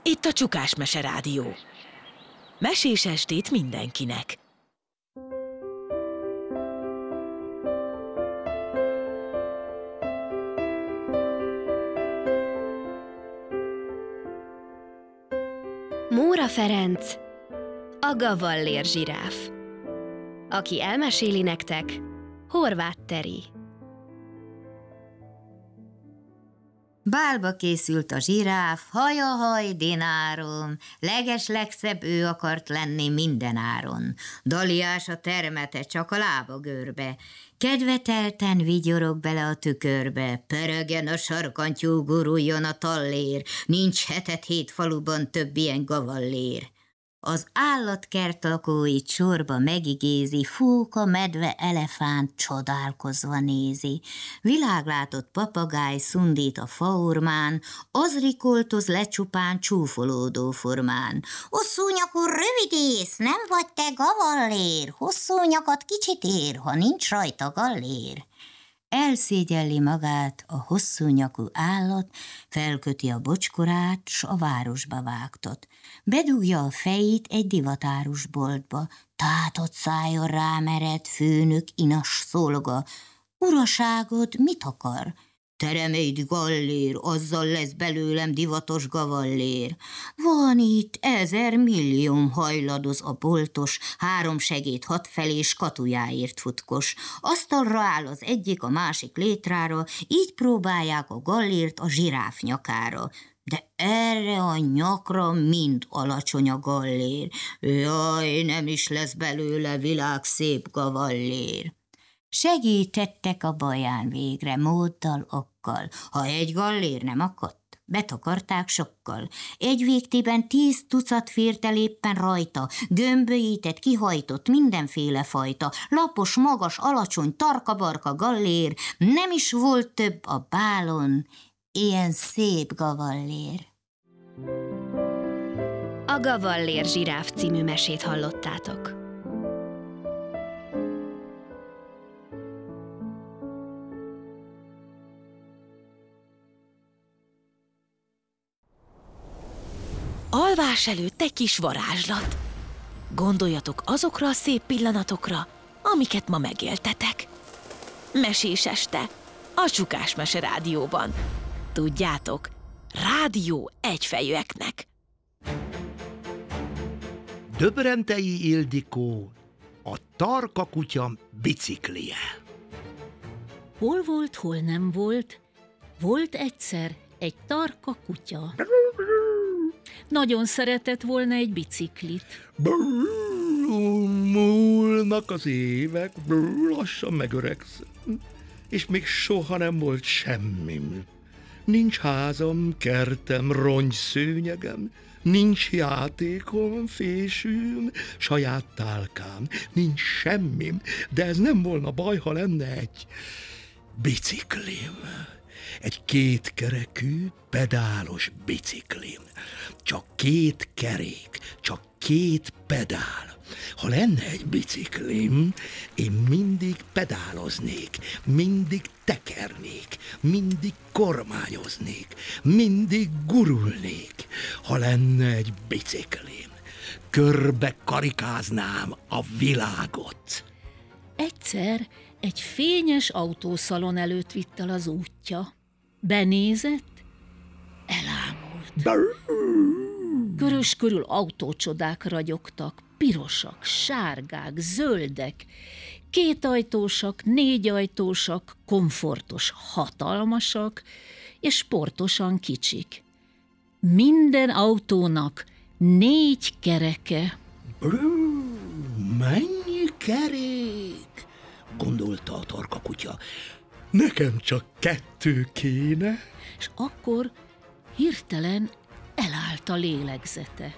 Itt a Csukás Mese Rádió. Mesés estét mindenkinek! Móra Ferenc, a gavallér zsiráf. Aki elmeséli nektek, Horváth Teri. Bálba készült a zsiráf, haj, dinárom, legeslegszebb ő akart lenni mindenáron. Daliás a termete, csak a lába görbe, kedvetelten vigyorog bele a tükörbe, pörögjen a sarkantyú, guruljon a tallér, nincs hetet hét faluban több ilyen gavallér. Az állatkert lakóit sorba megigézi, fóka, medve, elefánt csodálkozva nézi. Világlátott papagáj szundít a faormán, az rikoltoz lecsupán csúfolódó formán. Hosszú nyakú rövidész, nem vagy te gavallér, hosszú nyakat kicsit ér, ha nincs rajta gallér. Elszégyelli magát a hosszú nyakú állat, felköti a bocskorát, s a városba vágtat. Bedugja a fejét egy divatárusboltba, tátott szájon rámered, főnök inas szolga. Uraságod mit akar? Teremét gallér, azzal lesz belőlem divatos gavallér. Van itt 1000 millióm, hajladoz a boltos, 3 segéd hadfelé skatujáért futkos. Asztalra áll az egyik, a másik létrára, így próbálják a gallért a zsiráf nyakára. De erre a nyakra mind alacsony a gallér. Jaj, nem is lesz belőle világszép gavallér. Segítettek a baján végre, móddal, okkal. Ha egy gallér nem akadt, betakarták sokkal. Egy végtében 10 tucat fért el éppen rajta, gömbölyített, kihajtott, mindenféle fajta, lapos, magas, alacsony, tarka-barka gallér, nem is volt több a bálon ilyen szép gavallér. A Gavallér zsiráf című mesét hallottátok. Alvás előtt egy kis varázslat. Gondoljatok azokra a szép pillanatokra, amiket ma megéltetek. Mesés este, a Csukás Mese Rádióban. Tudjátok, rádió egyfejűeknek. Döbrentei Ildikó, a tarka kutya biciklije. Hol volt, hol nem volt, volt egyszer egy tarka kutya. Nagyon szeretett volna egy biciklit. Múlnak az évek, lassan megöregszem, és még soha nem volt semmim. Nincs házam, kertem, rongyszőnyegem, nincs játékom, fésűm, saját tálkám, nincs semmim, de ez nem volna baj, ha lenne egy biciklim. Egy kétkerekű, pedálos biciklim. Csak 2 kerék, csak 2 pedál. Ha lenne egy biciklim, én mindig pedáloznék, mindig tekernék, mindig kormányoznék, mindig gurulnék. Ha lenne egy biciklim, körbe karikáznám a világot. Egyszer egy fényes autószalon előtt vitt el az útja. Benézett, elámult. Körös körül autócsodák ragyogtak, pirosak, sárgák, zöldek, 2 ajtósak, 4 ajtósak, komfortos, hatalmasak, és sportosan kicsik. Minden autónak 4 kereke. Mennyi kerék? Gondolta a tarka kutya. Nekem csak 2 kéne. És akkor hirtelen elállt a lélegzete.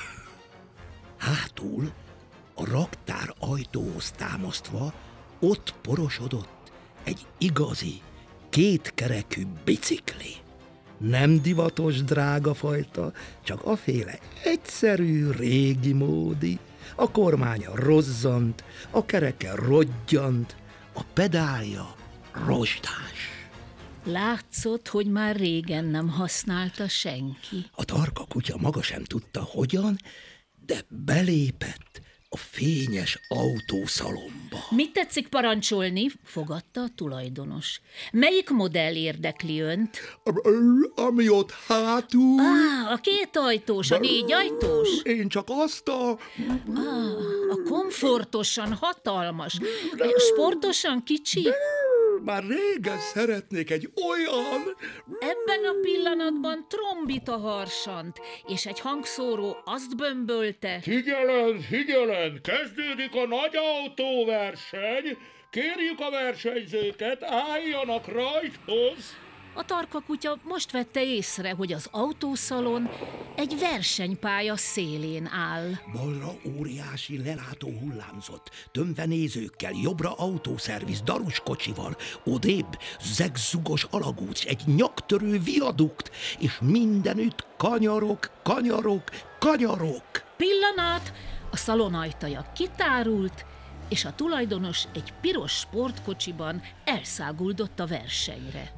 Hátul, a raktár ajtóhoz támasztva, ott porosodott egy igazi, 2 kerekű bicikli. Nem divatos drága fajta, csak aféle egyszerű, régi módi. A kormánya rozzant, a kereke rodgyant, a pedálja rozsdás. Látszott, hogy már régen nem használta senki. A tarka kutya maga sem tudta hogyan, de belépett a fényes autószalomba. Mit tetszik parancsolni? Fogadta a tulajdonos. Melyik modell érdekli önt? Ami ott hátul... A 2 ajtós, a 4 ajtós? Én csak azt a... A komfortosan hatalmas, sportosan kicsi? Már régen szeretnék egy olyan... Ebben a pillanatban trombita harsant, és egy hangszóró azt bömbölte. Figyelem, kezdődik a nagy autóverseny, kérjük a versenyzőket, álljanak rajthoz. A tarka kutya most vette észre, hogy az autószalon egy versenypálya szélén áll. Balra óriási lelátó hullámzott, tömve nézőkkel, jobbra autószerviz, darus kocsival, odébb zegzugos alagút, egy nyaktörő viadukt, és mindenütt kanyarok. Pillanat! A szalon ajtaja kitárult, és a tulajdonos egy piros sportkocsiban elszáguldott a versenyre.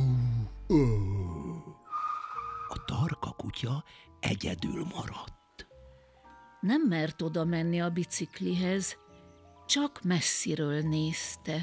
A tarka kutya egyedül maradt. Nem mert oda menni a biciklihez, csak messziről nézte.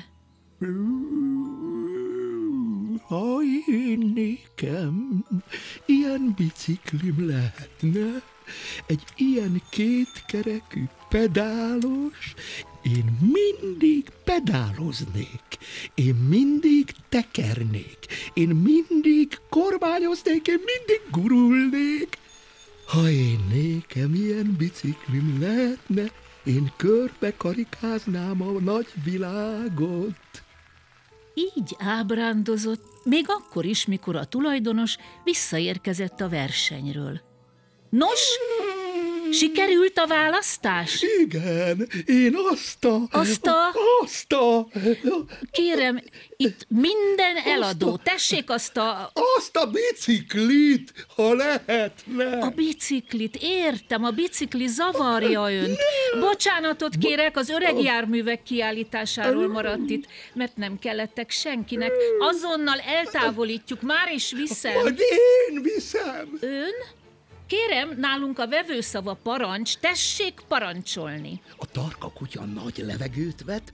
Ha én nékem ilyen biciklim lehetne, egy ilyen kétkerekű pedálos, én mindig pedáloznék, én mindig tekernék, én mindig kormányoznék, én mindig gurulnék. Ha én nékem ilyen biciklim lehetne, én körbe karikáznám a nagy világot. Így ábrándozott, még akkor is, mikor a tulajdonos visszaérkezett a versenyről. Nos, sikerült a választás? Igen, én azt a... Kérem, itt minden eladó. Tessék azt a biciklit, ha lehetne. A biciklit, értem, a bicikli zavarja önt. Bocsánatot kérek, az öreg járművek kiállításáról maradt itt, mert nem kellettek senkinek. Azonnal eltávolítjuk, már is viszem. Majd én viszem. Ön? Kérem, nálunk a vevőszava parancs, tessék parancsolni. A tarka kutya nagy levegőt vett,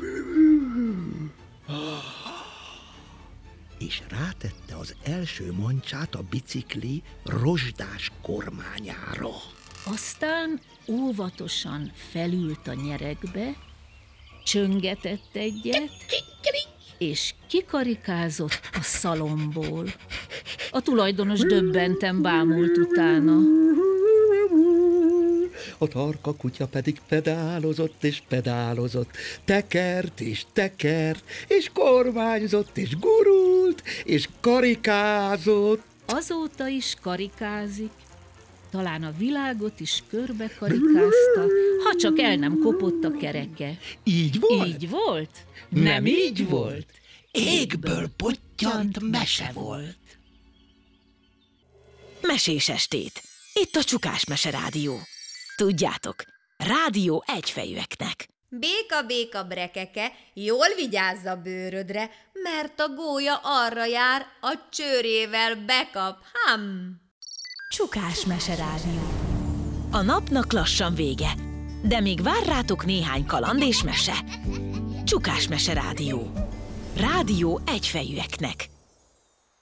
és rátette az első mancsát a bicikli rozsdás kormányára. Aztán óvatosan felült a nyeregbe, csöngetett egyet, és kikarikázott a szalomból. A tulajdonos döbbenten bámult utána. A tarka kutya pedig pedálozott, tekert, és kormányzott, és gurult, és karikázott. Azóta is karikázik, talán a világot is körbe karikázta, ha csak el nem kopott a kereke. Így volt? Így volt? Nem így volt. Égből pottyant mese volt. Mesés estét. Itt a Csukás Mese Rádió. Tudjátok, rádió egyfejűeknek. Béka, brekeke, jól vigyázz a bőrödre, mert a gólya arra jár, a csőrével bekap, Csukás Mese Rádió. A napnak lassan vége, de még vár rátok néhány kaland és mese. Csukás Mese Rádió. Rádió egyfejűeknek.